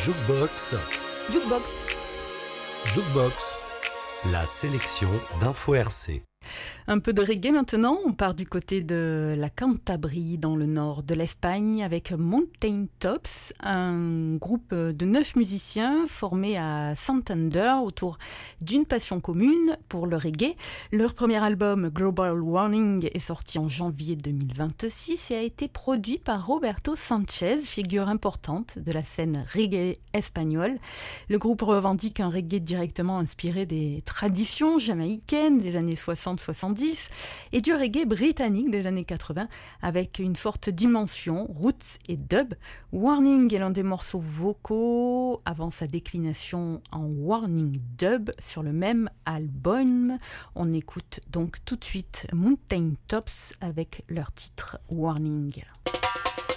Jukebox, Jukebox. Jukebox, la sélection d'Info RC. Un peu de reggae maintenant, on part du côté de la Cantabrie dans le nord de l'Espagne avec Mountain Tops, un groupe de 9 musiciens formés à Santander autour d'une passion commune pour le reggae. Leur premier album Global Warning est sorti en janvier 2026 et a été produit par Roberto Sanchez, figure importante de la scène reggae espagnole. Le groupe revendique un reggae directement inspiré des traditions jamaïcaines des années 60-70 et du reggae britannique des années 80 avec une forte dimension roots et dub. Warning est l'un des morceaux vocaux avant sa déclination en Warning Dub sur le même album. On écoute donc tout de suite Mountain Tops avec leur titre Warning.